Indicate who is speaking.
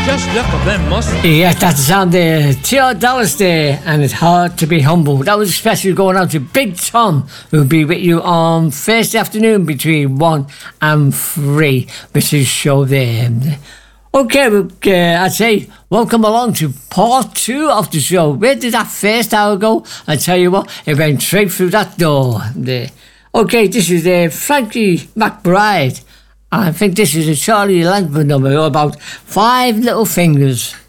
Speaker 1: just look at them mustangs.
Speaker 2: Yeah, that's the sound there. Theo Dallas there, and it's hard to be humble. That was especially going out to Big Tom, who'll be with you on Thursday afternoon between 1 and 3 with his show there. Okay, I'd say welcome along to part 2 of the show. Where did that first hour go? I tell you what, it went straight through that door there. Okay, this is Frankie McBride. I think this is a Charlie Langford number about 5 Little Fingers.